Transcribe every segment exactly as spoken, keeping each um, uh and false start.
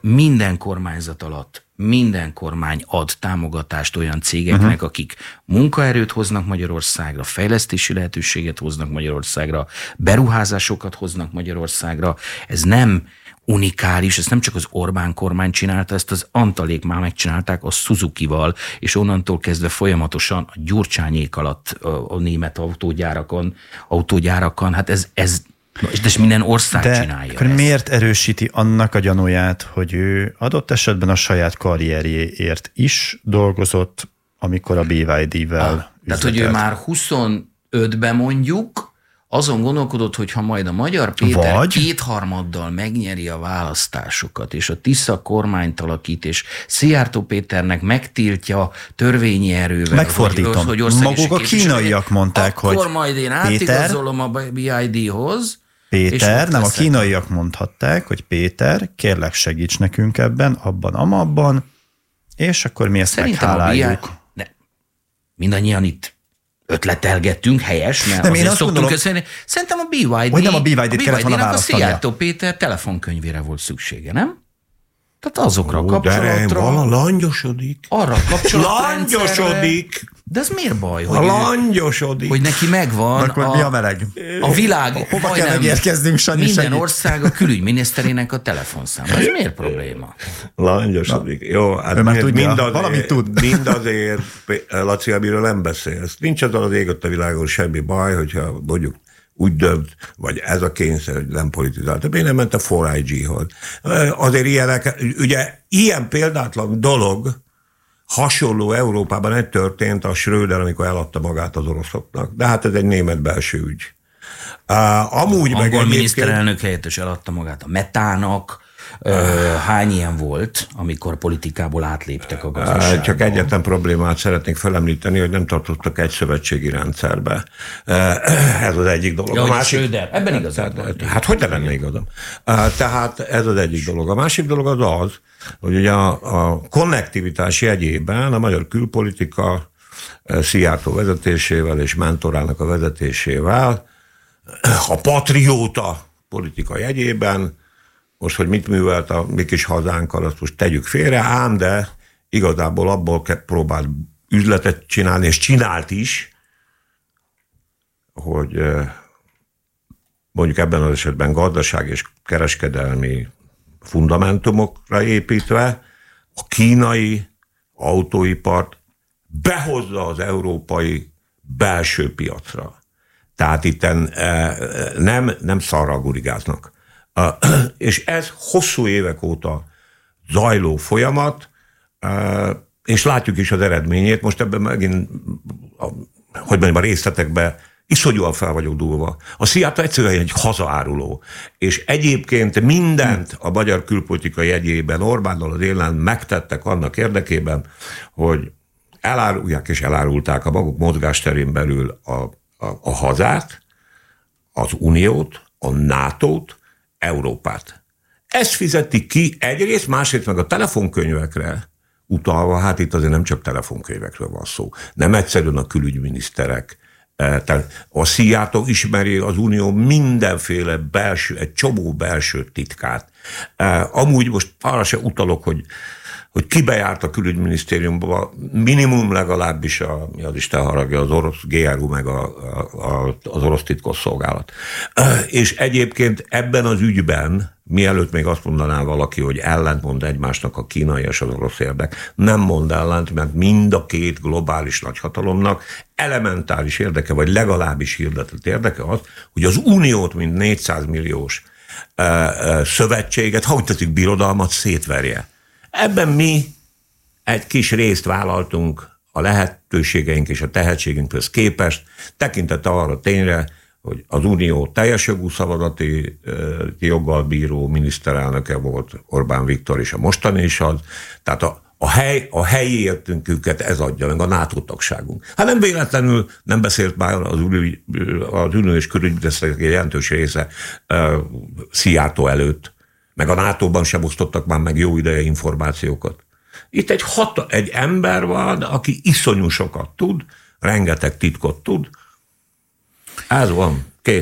minden kormányzat alatt minden kormány ad támogatást olyan cégeknek, uh-huh. akik munkaerőt hoznak Magyarországra, fejlesztési lehetőséget hoznak Magyarországra, beruházásokat hoznak Magyarországra. Ez nem unikális, ezt nem csak az Orbán kormány csinálta, ezt az Antalék már megcsinálták a Suzukival, és onnantól kezdve folyamatosan a Gyurcsányék alatt a, a német autógyárakon, autógyárakon, hát ez, ez és minden ország de csinálja akkor ezt. Miért erősíti annak a gyanúját, hogy ő adott esetben a saját karrierjéért is dolgozott, amikor a bé vé dé-vel ah, tehát, hogy ő már huszonötben mondjuk azon gondolkodott, hogy ha majd a Magyar Péter Vagy... kétharmaddal megnyeri a választásokat, és a Tisza kormányt alakít, és Szijjártó Péternek megtiltja törvényi erővel, megfordítom. Hogy, hogy maguk a kínaiak mondták, akkor hogy akkor majd én átigazolom a bé i dé-hoz. Péter, nem, a kínaiak mondhatták, hogy Péter, kérlek segíts nekünk ebben, abban, amabban, és akkor mi ezt Szerintem megháláljuk. Ne, mindannyian itt ötletelgettünk, helyes, mert nem, azért én szoktunk köszönni. Szerintem a bé i dé, hogy nem a bé vé dét kellett volna választania. A Szijjártó Péter telefonkönyvére volt szüksége, nem? Tehát azokra Ó, a kapcsolatra... Vala langyosodik. Arra a kapcsolatrendszerre... Langyosodik. De ez miért baj? Hogy, a langyosodik. Hogy neki megvan akkor a, mi a meleg? A világ... Hova kell megérkeznünk, Sanyi? Minden segít. ország a külügyminiszterének a telefonszáma. Ez miért probléma? Langyosodik. Na, jó, hát mind, mind azért, valamit tud. Mind azért, Laci, amiről nem beszélsz. Nincs azzal az égött a világon semmi baj, hogyha mondjuk úgy dönt, vagy ez a kényszer, hogy nem politizált. Én nem ment a négy I G-hoz. Azért ilyenek, ugye ilyen példátlan dolog, hasonló Európában egy történt a Schröder, amikor eladta magát az oroszoknak. De hát ez egy német belső ügy. Uh, amúgy a meg angol miniszterelnök helyettes eladta magát a Metának. Uh, hány ilyen volt, amikor politikából átléptek a gazdaságba? Csak egyetlen problémát szeretnék felemlíteni, hogy nem tartottak egy szövetségi rendszerbe. Ez az egyik dolog. Ja, a másik, Schröder, ebben igazad volt. Hát hogy ne lenne igazam? Tehát ez az egyik dolog. A másik dolog az az, hogy ugye a, a konnektivitás jegyében a magyar külpolitika Szijjártó vezetésével és mentorának a vezetésével a patrióta politika jegyében most, hogy mit művelt a mi kis hazánkkal, azt most tegyük félre, ám de igazából abból próbált üzletet csinálni, és csinált is, hogy mondjuk ebben az esetben gazdaság és kereskedelmi fundamentumokra építve a kínai autóipart behozza az európai belső piacra. Tehát itt nem, nem szarral gurigáznak. Uh, és ez hosszú évek óta zajló folyamat, uh, és látjuk is az eredményét. Most ebben megint, a, hogy mondjam, a részletekben iszonyúan fel vagyok dúlva. A Szijjártó egyszerűen egy hazaáruló, és egyébként mindent a magyar külpolitikai jegyében Orbánnal az élen megtettek annak érdekében, hogy elárulják és elárulták a maguk mozgásterén belül a, a, a hazát, az Uniót, a nátót, Európát. Ezt fizetik ki egyrészt, másrészt meg a telefonkönyvekre utalva, hát itt azért nem csak telefonkönyvekről van szó. Nem egyszerűen a külügyminiszterek. Tehát a Szijjártó ismeri az Unió mindenféle belső, egy csomó belső titkát. Amúgy most arra se utalok, hogy hogy kibejárt a külügyminisztériumba, minimum legalábbis a, mi az Isten haragja, az orosz gé er u meg a, a, az orosz titkosszolgálat. És egyébként ebben az ügyben, mielőtt még azt mondaná valaki, hogy ellentmond egymásnak a kínai és az orosz érdek, nem mond ellent, mert mind a két globális nagyhatalomnak elementáris érdeke, vagy legalábbis hirdetett érdeke az, hogy az Uniót, mint négyszáz milliós szövetséget, ha úgy tetszik, birodalmat szétverje. Ebben mi egy kis részt vállaltunk a lehetőségeink és a tehetségünkhöz képest, tekintettel arra tényre, hogy az Unió teljes jogú szavazati joggal bíró miniszterelnöke volt Orbán Viktor, és a mostani is az. Tehát a, a, hely, a helyi értékünket ez adja meg, a NATO tagságunk. Hát nem véletlenül nem beszélt már az, ülő, az ülő és külügyminiszterek jelentős része uh, Szijjártó előtt, meg a nátóban sem osztottak már meg jó ideje információkat. Itt egy, hata, egy ember van, aki iszonyú sokat tud, rengeteg titkot tud. Ez van, kész.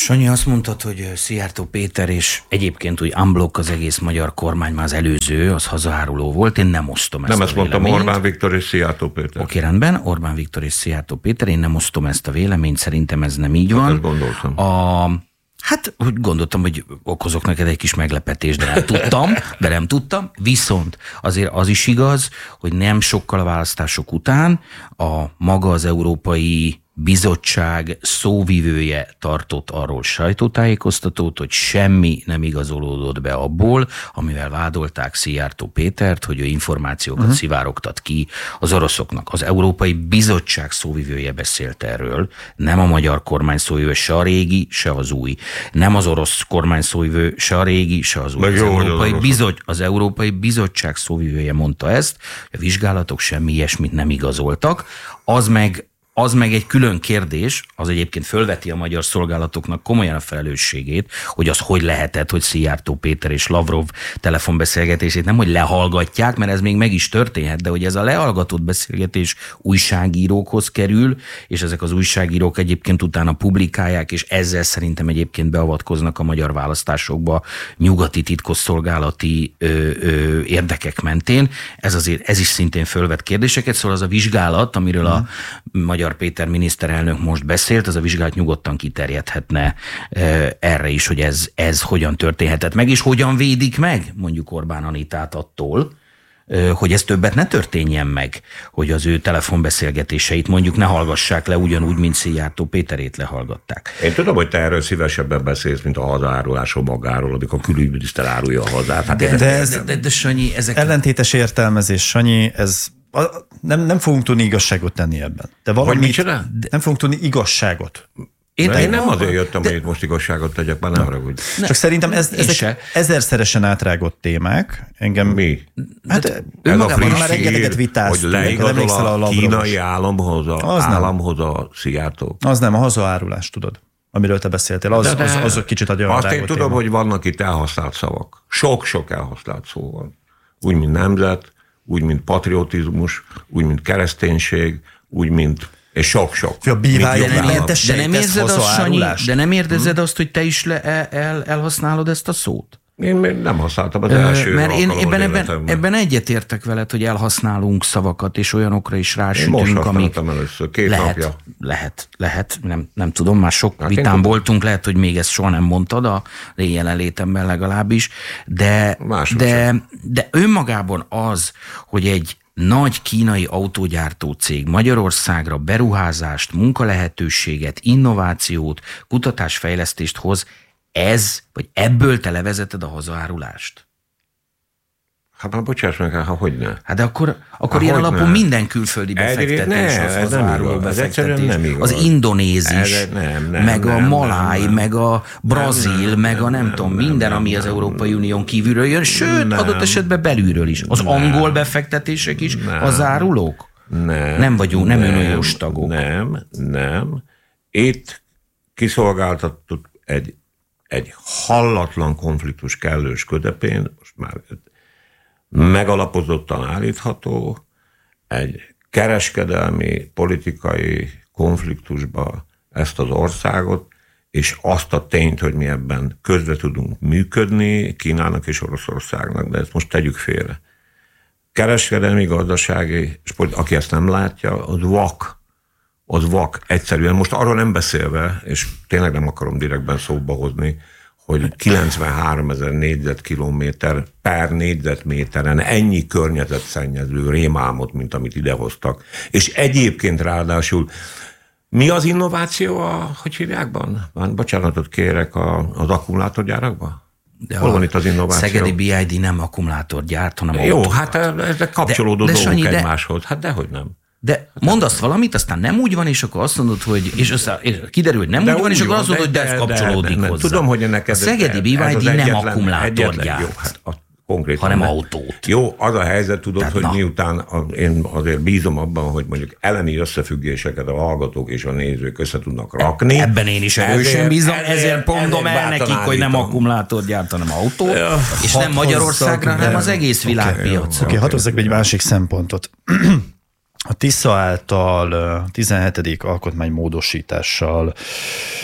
Sanyi, azt mondtad, hogy Szijjártó Péter és egyébként úgy unblock az egész magyar kormány, már az előző, az hazáruló volt. Én nem osztom ezt Nem a ezt mondtam, véleményt. Orbán Viktor és Szijjártó Péter. Oké, rendben, Orbán Viktor és Szijjártó Péter, én nem osztom ezt a véleményt, szerintem ez nem így van. Ezt gondoltam. A, hát úgy gondoltam, hogy okozok neked egy kis meglepetést, de nem tudtam, de nem tudtam. Viszont azért az is igaz, hogy nem sokkal a választások után a maga az Európai Bizottság szóvivője tartott arról sajtótájékoztatót, hogy semmi nem igazolódott be abból, amivel vádolták Szijjártó Pétert, hogy ő információkat uh-huh. szivárogtat ki az oroszoknak. Az Európai Bizottság szóvivője beszélt erről, nem a magyar kormány szóvivő, se a régi, se az új. Nem az orosz kormány szóvivő, se a régi, se az új. Az, jó, Európai, Bizot, az Európai Bizottság szóvivője mondta ezt, hogy a vizsgálatok semmi ilyesmit nem igazoltak, az meg Az meg egy külön kérdés, az egyébként fölveti a magyar szolgálatoknak komolyan a felelősségét, hogy az hogy lehetett, hogy Szijjártó Péter és Lavrov telefonbeszélgetését nem, hogy lehallgatják, mert ez még meg is történhet, de hogy ez a lehallgatott beszélgetés újságírókhoz kerül, és ezek az újságírók egyébként utána publikálják, és ezzel szerintem egyébként beavatkoznak a magyar választásokba nyugati titkosszolgálati ö, ö, érdekek mentén. Ez azért, ez is szintén fölvet kérdéseket, szóval az a vizsgálat, amiről a magyar Péter miniszterelnök most beszélt, az a vizsgálat nyugodtan kiterjedhetne erre is, hogy ez, ez hogyan történhetett meg, és hogyan védik meg mondjuk Orbán Anitát attól, hogy ez többet ne történjen meg, hogy az ő telefonbeszélgetéseit mondjuk ne hallgassák le ugyanúgy, mint Szijjártó Péterét lehallgatták. Én tudom, hogy te erről szívesebben beszélsz, mint a hazárulásról magáról, amikor a külügyminiszter árulja a hazát. Hát de, de, ez, de, de, de Sanyi, ezek... Ellentétes értelmezés, Sanyi, ez... Nem, nem fogunk tudni igazságot tenni ebben. De valamit, nem fogunk tudni igazságot. Én, én nem azért jöttem, de... hogy itt most igazságot tegyek, már nem haragudj. Ne. Csak szerintem ez, ezek se. ezerszeresen átrágott témák. Engem... Mi? Hát ő magában már rengeteget vitáztunk. Hogy leigazol a, a kínai államhoz a, az államhoz a Szijjártó. Az nem, a hazaárulás, tudod, amiről te beszéltél. Az, de, de, az, az, az kicsit a azt én tudom, téma. Hogy vannak itt elhasznált szavak. Sok-sok elhasznált szó van. Úgy, mint nemzet, úgy, mint patriotizmus, úgy, mint kereszténység, úgy, mint és sok-sok. A bívája de, nem, de nem érzed azt, Sanyi, de nem érzed hmm? azt, hogy te is le, el, elhasználod ezt a szót? Én még nem használtam az első Mert én ebben, ebben, ebben egyetértek veled, hogy elhasználunk szavakat, és olyanokra is rásütünk, amik... először, két lehet, napja. Lehet, lehet, nem, nem tudom, már sok hát vitán voltunk, lehet, hogy még ezt soha nem mondtad a én jelenlétemben legalábbis, de, de, de önmagában az, hogy egy nagy kínai autógyártó cég Magyarországra beruházást, munkalehetőséget, innovációt, kutatásfejlesztést hoz, ez, vagy ebből te levezeted a hazaárulást? Hát már bocsáss meg, ha hogy ne. Hát de akkor, akkor ilyen alapon ne. Minden külföldi befektetés ne, az hazaáruló befektetés. Nem igaz. Az indonézis, ez nem, nem, meg nem, a maláj, nem, nem. meg a brazil, nem, nem, meg a nem, nem tudom, nem, minden, nem, ami az Európai Unión kívülről jön, sőt, nem, adott esetben belülről is. Az nem, angol befektetések is nem, az árulók? Nem. Nem vagyunk, nem, nem uniós tagok. Nem, nem. Itt kiszolgáltattuk egy egy hallatlan konfliktus kellős közepén, most már megalapozottan állítható, egy kereskedelmi, politikai konfliktusba ezt az országot, és azt a tényt, hogy mi ebben közre tudunk működni Kínának és Oroszországnak, de ezt most tegyük félre. Kereskedelmi, gazdasági, és aki ezt nem látja, az vak. az vak, egyszerűen. Most arról nem beszélve, és tényleg nem akarom direktben szóba hozni, hogy kilencvenháromezer négyzetkilométer per négyzetméteren ennyi környezetszennyező rémálmot, mint amit idehoztak. És egyébként ráadásul mi az innováció a, hogy hívjákban? Már bocsánatot kérek, a, az akkumulátorgyárakban? De hol van itt az innováció? Szegedi bé i dé nem akkumulátort hanem Jó, autókat. hát ezek kapcsolódó de, de dolgok Sanyi, egymáshoz. Hát dehogy nem. De mondasz valamit, aztán nem úgy van, és akkor azt mondod, hogy, és aztán és kiderül, hogy nem de úgy van, és akkor azt mondod, hogy de ez kapcsolódik de, de, hozzá. Tudom, hogy neked... A szegedi bé i dé nem akkumulátorgyárt, hát a, konkrétan hanem nem. autót. Jó, az a helyzet, tudod, tehát hogy na. miután a, én azért bízom abban, hogy mondjuk elemi összefüggéseket a hallgatók és a nézők össze tudnak rakni. Ebben én is erősen bízom, ezért, ezért mondom el nekik, hogy nem akkumulátort hanem autót, ja, és nem Magyarországra, hanem az egész világpiacra. Oké, okay, hadd hozzak egy másik szempontot. A TISZA által tizenhetedik alkotmánymódosítással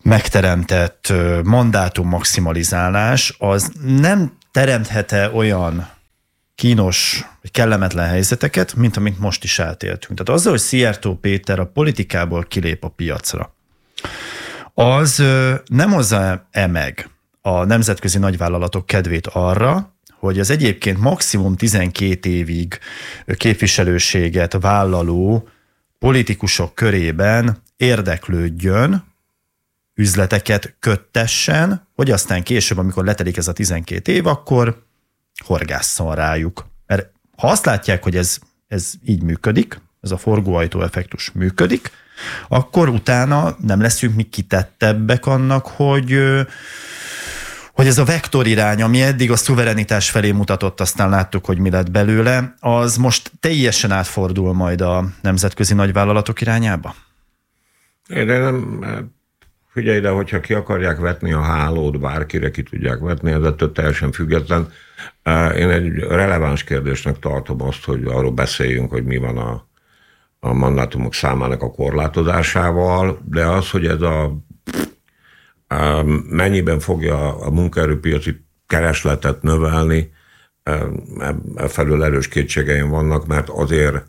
megteremtett mandátum maximalizálás, az nem teremthet-e olyan kínos, vagy kellemetlen helyzeteket, mint amit most is átéltünk. Tehát azzal, hogy Szijjártó Péter a politikából kilép a piacra, az nem hozza-e meg a nemzetközi nagyvállalatok kedvét arra, hogy az egyébként maximum tizenkét évig képviselőséget vállaló politikusok körében érdeklődjön, üzleteket köttessen, hogy aztán később, amikor letelik ez a tizenkét év, akkor horgásszon rájuk. Mert ha azt látják, hogy ez, ez így működik, ez a forgóajtó effektus működik, akkor utána nem leszünk mi kitettebbek annak, hogy, hogy ez a vektorirány, ami eddig a szuverenitás felé mutatott, aztán láttuk, hogy mi lett belőle, az most teljesen átfordul majd a nemzetközi nagyvállalatok irányába? Én nem... Figyelj ide, hogyha ki akarják vetni a hálót, bárkire ki tudják vetni, ez ettől teljesen független. Én egy releváns kérdésnek tartom azt, hogy arról beszéljünk, hogy mi van a, a mandátumok számának a korlátozásával, de az, hogy ez a, a mennyiben fogja a munkaerőpiaci keresletet növelni, felül erős kétségeim vannak, mert azért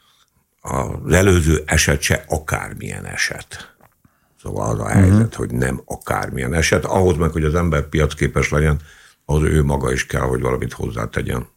az előző eset se akármilyen eset. Szóval az a helyzet, uh-huh. hogy nem akármilyen eset. Ahhoz meg, hogy az ember piacképes legyen, az ő maga is kell, hogy valamit hozzátegyen.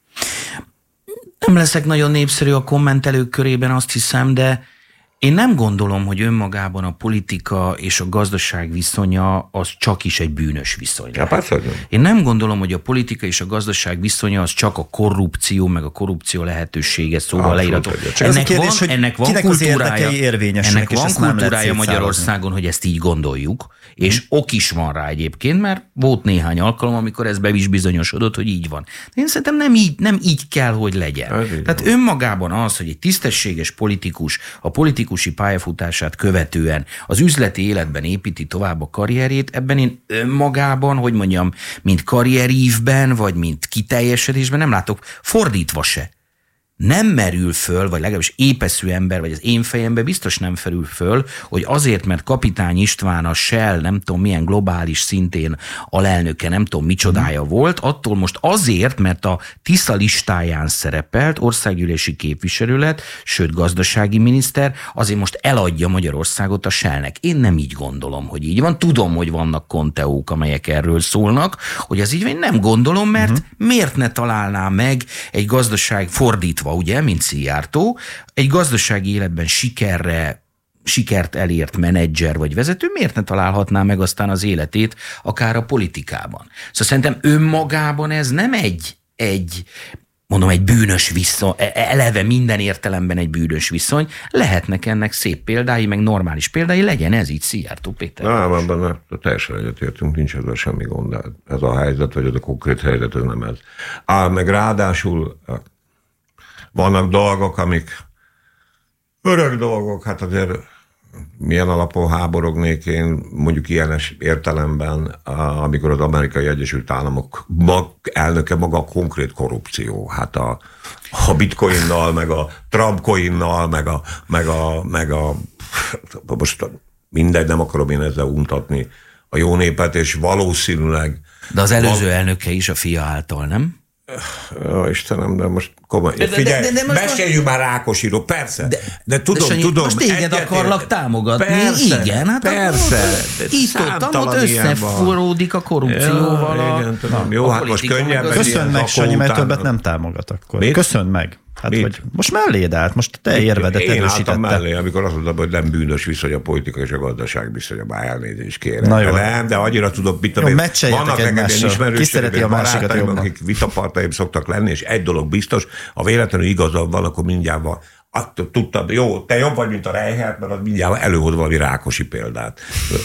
Nem leszek nagyon népszerű a kommentelők körében, azt hiszem, de én nem gondolom, hogy önmagában a politika és a gazdaság viszonya az csak is egy bűnös viszony. Ja, persze, nem. Én nem gondolom, hogy a politika és a gazdaság viszonya az csak a korrupció, meg a korrupció lehetősége szóval leírható. Ennek kérdés, van, ennek van kultúrája, ennek van kultúrája Magyarországon, hogy ezt így gondoljuk, és hmm. ok is van rá egyébként, mert volt néhány alkalom, amikor ez be is bizonyosodott, hogy így van. De én szerintem nem így, nem így kell, hogy legyen. Ez Tehát önmagában az, hogy egy tisztességes politikus a politikus pályafutását követően az üzleti életben építi tovább a karrierét, ebben én önmagában, hogy mondjam, mint karrierívben, vagy mint kiteljesedésben nem látok, fordítva se. Nem merül föl, vagy legalábbis épeszű ember, vagy az én fejembe biztos nem felül föl, hogy azért, mert Kapitány István a Shell, nem tudom milyen globális szintén alelnöke, nem tudom micsodája mm. volt, attól most azért, mert a Tisza listáján szerepelt, országgyűlési képviselő lett, sőt gazdasági miniszter, azért most eladja Magyarországot a Shellnek. Én nem így gondolom, hogy így van. Tudom, hogy vannak konteók, amelyek erről szólnak, hogy ez így van. Én nem gondolom, mert mm. miért ne találná meg egy gazdaság fordítva, ugye, mint Szijjártó, egy gazdasági életben sikerre, sikert elért menedzser vagy vezető, miért ne találhatná meg aztán az életét akár a politikában? Szóval szerintem önmagában ez nem egy, egy mondom, egy bűnös viszony, eleve minden értelemben egy bűnös viszony, lehetnek ennek szép példái, meg normális példái, legyen ez így Szijjártó Péter. Nem, abban teljesen egyetértünk, nincs ezzel semmi gond, ez a helyzet, vagy ez a konkrét helyzet, ez nem ez. Á, meg ráadásul vannak dolgok, amik örök dolgok, hát azért milyen alapon háborognék én mondjuk ilyen értelemben, amikor az Amerikai Egyesült Államok mag, elnöke maga a konkrét korrupció. Hát a, a bitcoinnal, meg a Trump-coinnal, meg a, meg a, meg a most mindegy, nem akarom én ezzel untatni a jó népet, és valószínűleg... De az előző val- elnöke is a fia által, nem? Ó, Istenem, de most komoly. De, Figyelj, de, de, de beszéljünk már Rákosiról, persze. De, de tudom, de tudom. Most téged akarlak támogatni. Persze, igen, hát persze. Itt ott, ott összeforródik a korrupcióval. Ja, igen, tudom. A, Jó, a hát most könnyebben. Köszönj meg, Sanyi, mert többet nem támogat akkor. Mit? Köszönj meg. Hát, hogy most melléd állt, most te érvedet erősítette. Én álltam mellé, amikor azt mondtam, hogy nem bűnös viszony a politika és a gazdaság viszony, bár elnézést kérem. Na jó. Nem, de annyira tudok, mit tudom én. Vannak nekem ismerőség, barátaim, akik vitapartaim szoktak lenni, és egy dolog biztos, ha véletlenül igazad van, akkor mindjárt van. Attól tudtam, jó, te jobb vagy, mint a Reichert, mert az mindjárt előhoz valami Rákosi példát.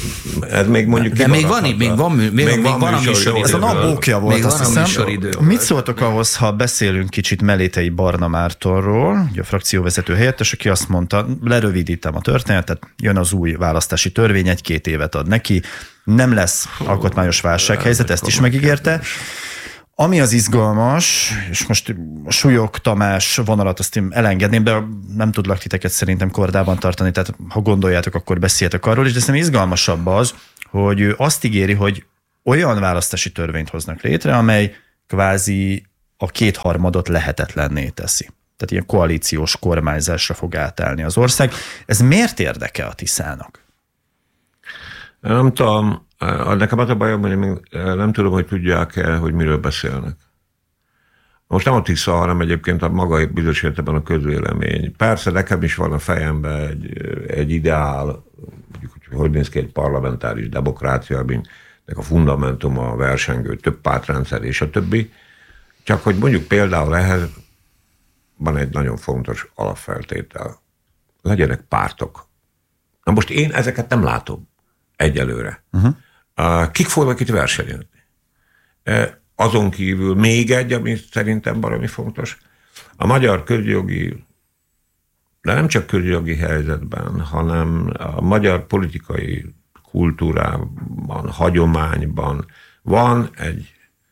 Ez még mondjuk... De még van, még van, még, még, még van, van a műsoridő. Ez a napbókja volt, azt hiszem. Mit szóltok ahhoz, ha beszélünk kicsit Melétei Barna Mártonról, a frakcióvezető helyettes, aki azt mondta, lerövidítem a történetet, jön az új választási törvény, egy-két évet ad neki, nem lesz alkotmányos válsághelyzet, ezt is megígérte. Ami az izgalmas, és most a Súlyog Tamás vonalat azt én elengedném, de nem tudlak titeket szerintem kordában tartani, tehát ha gondoljátok, akkor beszéltek arról is, de szerintem izgalmasabb az, hogy ő azt ígéri, hogy olyan választási törvényt hoznak létre, amely kvázi a kétharmadot lehetetlenné teszi. Tehát ilyen koalíciós kormányzásra fog átállni az ország. Ez miért érdeke a Tiszának? Nem tudom, nekem az a bajom, hogy még nem tudom, hogy tudják-e, hogy miről beszélnek. Most nem a Tisza, hanem egyébként a maga bizonyos értelemben a közvélemény. Persze nekem is van a fejemben egy, egy ideál, mondjuk, hogy hogy néz ki egy parlamentáris demokrácia, aminek a fundamentuma a versengő több pártrendszer és a többi. Csak hogy mondjuk például ehhez van egy nagyon fontos alapfeltétel. Legyenek pártok. Na most én ezeket nem látom egyelőre. Uh-huh. Kik fognak itt versenyezni? Azon kívül még egy, ami szerintem valami fontos. A magyar közjogi, de nem csak közjogi helyzetben, hanem a magyar politikai kultúrában, hagyományban van egy,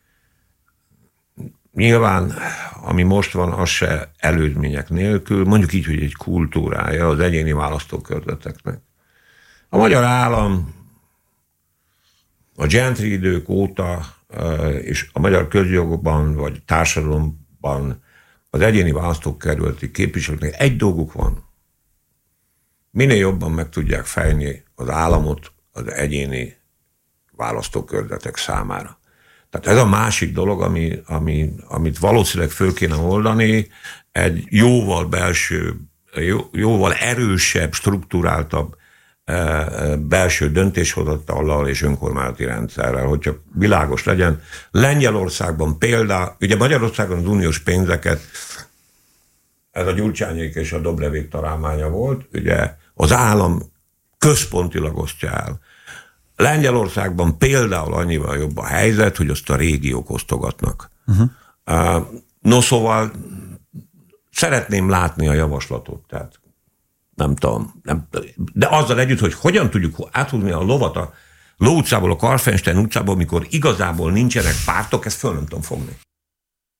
nyilván, ami most van, az se előzmények nélkül, mondjuk így, hogy egy kultúrája az egyéni választókörzeteknek. A magyar állam a gentry idők óta és a magyar közjogban vagy társadalomban az egyéni választókerületi képviselőknek egy dolguk van. Minél jobban meg tudják fejni az államot az egyéni választókörzetek számára. Tehát ez a másik dolog, ami, ami, amit valószínűleg föl kéne oldani, egy jóval belső, jó, jóval erősebb, strukturáltabb belső döntéshozatallal és önkormányzati rendszerrel, hogy csak világos legyen. Lengyelországban például, ugye Magyarországon az uniós pénzeket, ez a Gyurcsányék és a Dobrevék találmánya volt, ugye az állam központilag osztja el. Lengyelországban például annyival jobb a helyzet, hogy azt a régiók osztogatnak. Uh-huh. No szóval szeretném látni a javaslatot, tehát nem tudom, nem, de azzal együtt, hogy hogyan tudjuk áthúzni a lovat a Ló utcából a Karlfenstein utcából, amikor igazából nincsenek pártok, ezt föl nem tudom fogni.